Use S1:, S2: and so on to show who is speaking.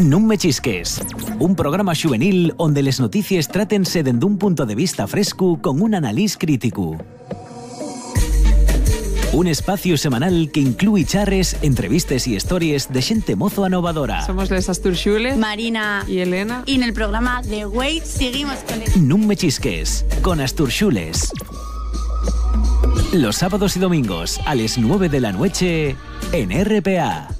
S1: Non me chisques, un programa juvenil onde les notícies trátense dende un punto de vista fresco con un analís crítico. Un espacio semanal que inclúe charres, entrevistes y historias de xente mozo anovadora.
S2: Somos les Asturxules,
S3: Marina
S2: y Elena.
S3: Y en el programa The Way seguimos con
S1: Non me chisques, con Asturxules. Los sábados y domingos a las 9 de la noche en RPA.